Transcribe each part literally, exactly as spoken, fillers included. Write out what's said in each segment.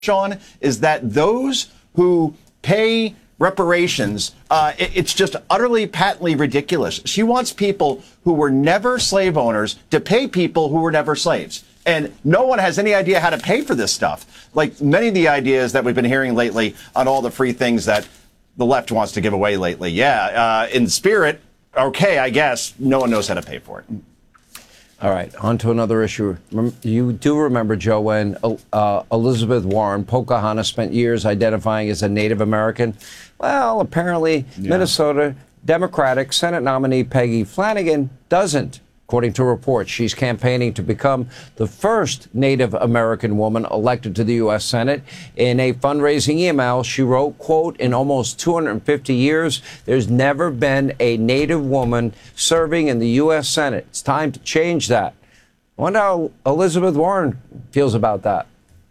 Sean, is that those who pay reparations, uh, it, it's just utterly, patently ridiculous. She wants people who were never slave owners to pay people who were never slaves. And no one has any idea how to pay for this stuff. Like many of the ideas that we've been hearing lately on all the free things that the left wants to give away lately. Yeah, uh, in spirit, okay, I guess no one knows how to pay for it. All right, on to another issue. You do remember, Joe, when uh, Elizabeth Warren, Pocahontas, spent years identifying as a Native American? Well, apparently yeah. Minnesota Democratic Senate nominee Peggy Flanagan doesn't. According to reports, she's campaigning to become the first Native American woman elected to the U S Senate. In a fundraising email, she wrote, quote, in almost two hundred fifty years, there's never been a Native woman serving in the U S Senate. It's time to change that. I wonder how Elizabeth Warren feels about that.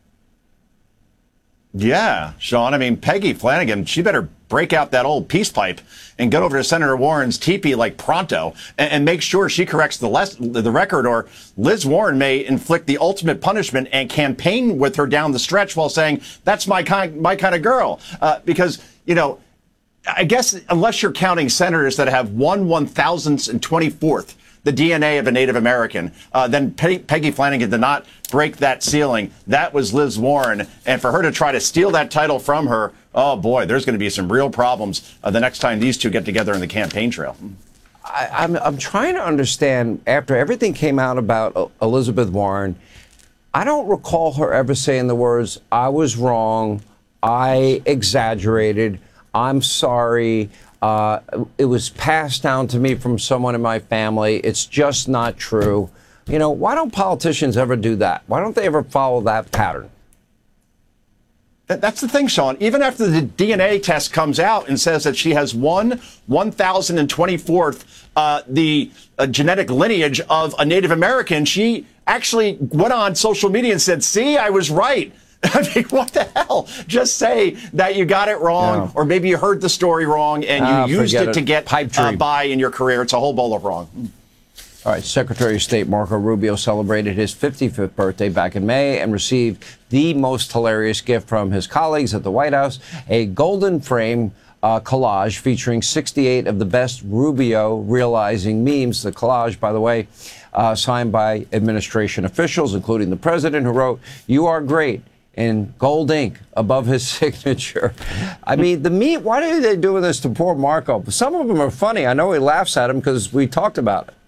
Yeah, Sean, I mean, Peggy Flanagan, she better break out that old peace pipe and get over to Senator Warren's teepee like pronto and, and make sure she corrects the, less, the record, or Liz Warren may inflict the ultimate punishment and campaign with her down the stretch while saying, that's my kind, my kind of girl. Uh, because, you know, I guess unless you're counting senators that have one one-thousandth and twenty-fourth the D N A of a Native American, uh, then Pe- Peggy Flanagan did not break that ceiling. That was Liz Warren. And for her to try to steal that title from her, oh, boy, there's going to be some real problems uh, the next time these two get together in the campaign trail. I, I'm, I'm trying to understand, after everything came out about Elizabeth Warren, I don't recall her ever saying the words, I was wrong, I exaggerated, I'm sorry. Uh, it was passed down to me from someone in my family. It's just not true. You know, why don't politicians ever do that? Why don't they ever follow that pattern? That, that's the thing, Sean. Even after the D N A test comes out and says that she has one one thousand twenty-fourth uh, the uh, genetic lineage of a Native American, she actually went on social media and said, see, I was right. I mean, what the hell? Just say that you got it wrong, yeah. or maybe you heard the story wrong and you uh, used it, it to get uh, by in your career. It's a whole bowl of wrong. All right. Secretary of State Marco Rubio celebrated his fifty-fifth birthday back in May and received the most hilarious gift from his colleagues at the White House, a golden frame uh, collage featuring sixty-eight of the best Rubio realizing memes. The collage, by the way, uh, signed by administration officials, including the president, who wrote, "You are great," in gold ink above his signature. I mean, the meme, why are they doing this to poor Marco? Some of them are funny. I know he laughs at them because we talked about it.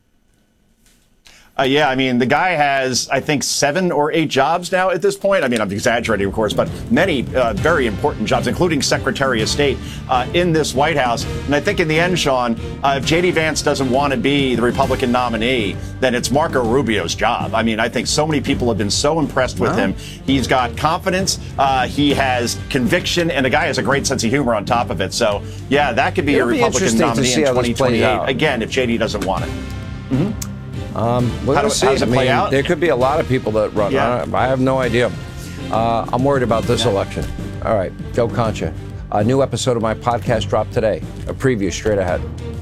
Uh, yeah, I mean, the guy has, I think, seven or eight jobs now at this point. I mean, I'm exaggerating, of course, but many uh, very important jobs, including Secretary of State uh, in this White House. And I think in the end, Sean, uh, if J D Vance doesn't want to be the Republican nominee, then it's Marco Rubio's job. I mean, I think so many people have been so impressed with wow. him. He's got confidence, uh, he has conviction, and the guy has a great sense of humor on top of it. So, yeah, that could be It'll a Republican be nominee in twenty twenty-eight. Again, Again, if J D doesn't want it. Mm-hmm. Um, we're how, do, see. how does it I play mean, out? There could be a lot of people that run. Yeah. I, I have no idea. Uh, I'm worried about this yeah. election. All right, Joe Concha. A new episode of my podcast dropped today. A preview straight ahead.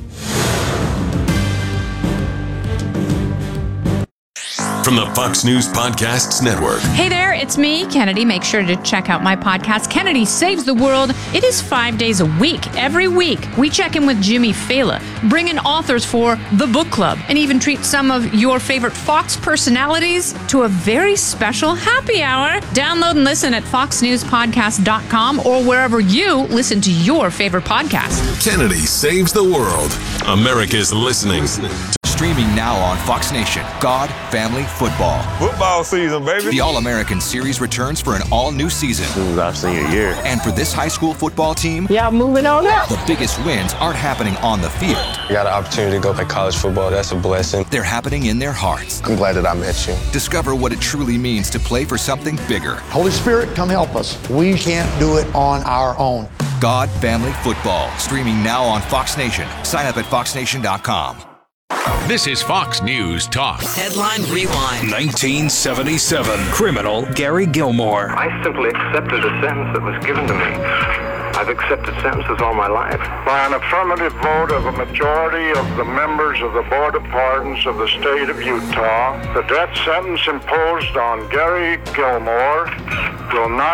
From the Fox News Podcasts Network. Hey there, it's me, Kennedy. Make sure to check out my podcast, Kennedy Saves the World. It is five days a week. Every week, we check in with Jimmy Fallon, bring in authors for the book club, and even treat some of your favorite Fox personalities to a very special happy hour. Download and listen at fox news podcast dot com or wherever you listen to your favorite podcast. Kennedy Saves the World. America's listening. Streaming now on Fox Nation. God, Family, Football. Football season, baby. The All-American Series returns for an all-new season. This is our senior year. And for this high school football team, y'all moving on up. The biggest wins aren't happening on the field. I got an opportunity to go play college football. That's a blessing. They're happening in their hearts. I'm glad that I met you. Discover what it truly means to play for something bigger. Holy Spirit, come help us. We can't do it on our own. God, Family, Football. Streaming now on Fox Nation. Sign up at fox nation dot com. This is Fox News Talk. Headline Rewind. nineteen seventy-seven. Criminal Gary Gilmore. I simply accepted a sentence that was given to me. I've accepted sentences all my life. By an affirmative vote of a majority of the members of the Board of Pardons of the state of Utah, the death sentence imposed on Gary Gilmore will not